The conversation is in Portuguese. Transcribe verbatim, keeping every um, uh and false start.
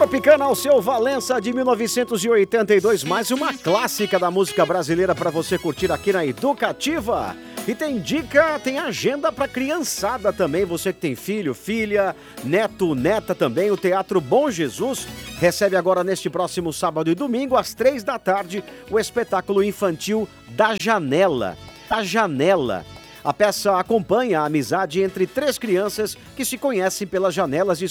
Tropicana ao seu Valença de mil novecentos e oitenta e dois, mais uma clássica da música brasileira para você curtir aqui na Educativa. E tem dica, tem agenda para criançada também, você que tem filho, filha, neto, neta também. O Teatro Bom Jesus recebe agora neste próximo sábado e domingo, às três da tarde, o espetáculo infantil Da Janela. Da Janela. A peça acompanha a amizade entre três crianças que se conhecem pelas janelas de